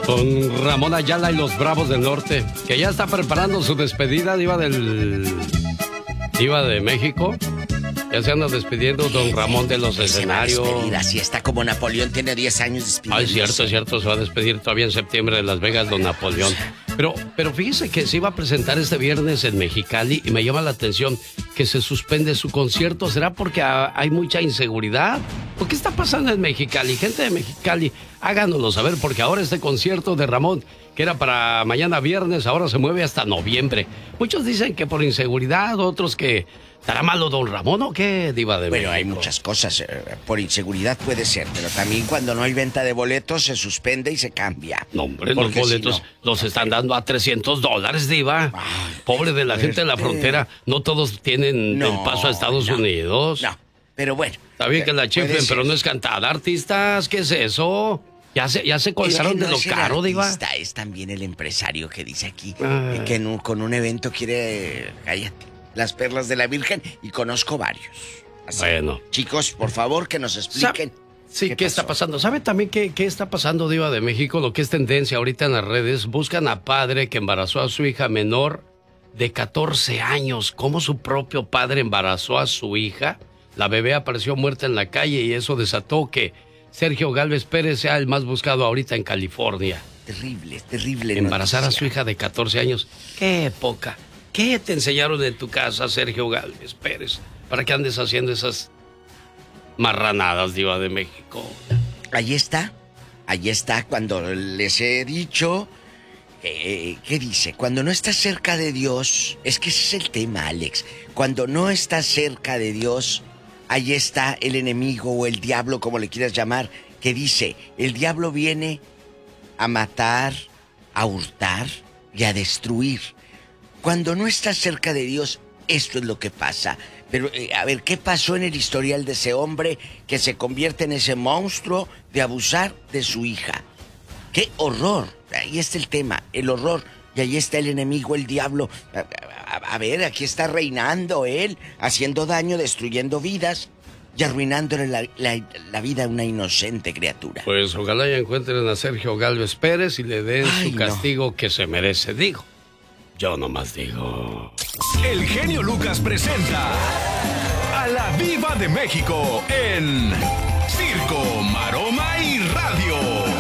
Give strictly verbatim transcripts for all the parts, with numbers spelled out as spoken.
Con Ramón Ayala y los Bravos del Norte, que ya está preparando su despedida, diva del... diva de México. Ya se anda despidiendo don Ramón de los escenarios. Así está como Napoleón, tiene diez años despidiendo. Ay, cierto, es cierto, se va a despedir todavía en septiembre de Las Vegas, don Napoleón. Pero, pero fíjese que se iba a presentar este viernes en Mexicali y me llama la atención que se suspende su concierto. ¿Será porque hay mucha inseguridad? ¿O qué está pasando en Mexicali? Gente de Mexicali, háganoslo saber, porque ahora este concierto de Ramón, que era para mañana viernes, ahora se mueve hasta noviembre. Muchos dicen que por inseguridad, otros que... ¿Estará malo don Ramón o qué, diva de México? Bueno, hay muchas cosas. Eh, por inseguridad puede ser, pero también cuando no hay venta de boletos se suspende y se cambia. No, hombre, los boletos si no, los están dando a trescientos dólares, diva. Ay, pobre de la fuerte. Gente de la frontera. No todos tienen no, el paso a Estados no, Unidos. No, pero bueno. Está bien que la chiflen, pero no es cantada. Artistas, ¿qué es eso? Ya se, ya se colgaron es que no de lo caro, diva. Es también el empresario que dice aquí eh, que en un, con un evento quiere... Cállate. Las perlas de la Virgen, y conozco varios. Así, bueno. Chicos, por favor, que nos expliquen. Sí, ¿qué, ¿qué está pasando? ¿Sabe también qué, qué está pasando, diva de México? Lo que es tendencia ahorita en las redes. Buscan a padre que embarazó a su hija menor de catorce años. ¿Cómo su propio padre embarazó a su hija? La bebé apareció muerta en la calle y eso desató que Sergio Gálvez Pérez sea el más buscado ahorita en California. Terrible, terrible. Embarazar noticia. a su hija de catorce años. ¡Qué época! ¿Qué te enseñaron en tu casa, Sergio Gálvez Pérez, para que andes haciendo esas marranadas, diva de México? Ahí está, ahí está, cuando les he dicho, eh, ¿qué dice? Cuando no estás cerca de Dios, es que ese es el tema, Alex. Cuando no estás cerca de Dios, ahí está el enemigo o el diablo, como le quieras llamar, que dice, el diablo viene a matar, a hurtar y a destruir. Cuando no estás cerca de Dios, esto es lo que pasa. Pero, eh, a ver, ¿qué pasó en el historial de ese hombre que se convierte en ese monstruo de abusar de su hija? ¡Qué horror! Ahí está el tema, el horror. Y ahí está el enemigo, el diablo. A, a, a ver, aquí está reinando él, haciendo daño, destruyendo vidas y arruinándole la, la, la vida a una inocente criatura. Pues ojalá ya encuentren a Sergio Gálvez Pérez y le den Ay, su castigo no. que se merece, digo. Yo nomás digo. El genio Lucas presenta a la Viva de México en Circo, Maroma y Radio.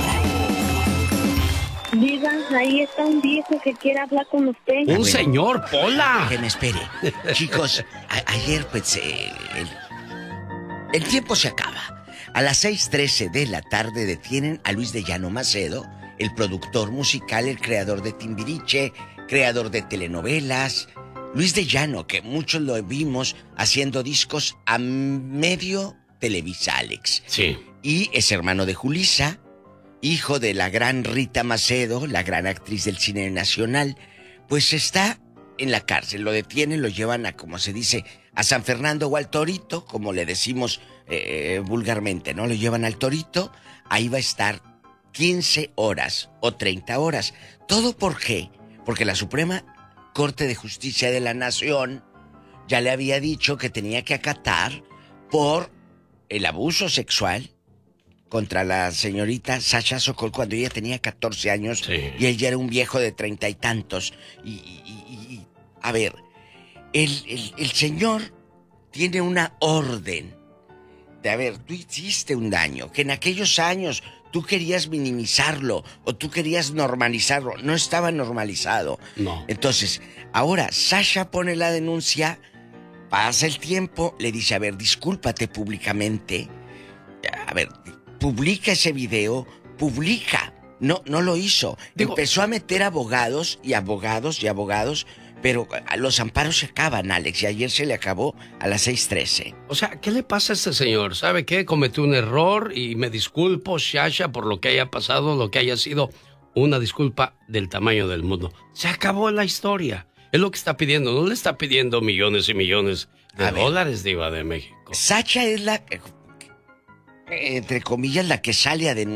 Diga, ahí está un viejo que quiere hablar con usted. Un bueno, señor, Pola. Que me espere. Chicos, a- ayer pues eh, el, el tiempo se acaba. A las seis trece de la tarde detienen a Luis de Llano Macedo, el productor musical, el creador de Timbiriche, creador de telenovelas. Luis de Llano, que muchos lo vimos haciendo discos a medio Televisa, Alex. Sí. Y es hermano de Julisa, hijo de la gran Rita Macedo, la gran actriz del cine nacional. Pues está en la cárcel, lo detienen, lo llevan a, como se dice, a San Fernando o al Torito, como le decimos eh, vulgarmente, ¿no? Lo llevan al Torito, ahí va a estar quince horas o treinta horas. ¿Todo por qué? Porque la Suprema Corte de Justicia de la Nación ya le había dicho que tenía que acatar por el abuso sexual contra la señorita Sasha Sokol cuando ella tenía catorce años sí. y él ya era un viejo de treinta y tantos. Y, y, y, y a ver, el, el, el señor tiene una orden de, a ver, tú hiciste un daño, que en aquellos años tú querías minimizarlo o tú querías normalizarlo. No estaba normalizado. No. Entonces, ahora Sasha pone la denuncia, pasa el tiempo, le dice, a ver, discúlpate públicamente. A ver, publica ese video, publica. No, no lo hizo. Digo, empezó a meter abogados y abogados y abogados, pero los amparos se acaban, Alex, y ayer se le acabó a las seis trece. O sea, ¿qué le pasa a este señor? ¿Sabe qué? Cometió un error y me disculpo, Sasha, por lo que haya pasado, lo que haya sido una disculpa del tamaño del mundo. Se acabó la historia. Es lo que está pidiendo. No le está pidiendo millones y millones de dólares, diva de México. Sasha es la, entre comillas, la que sale a denunciar.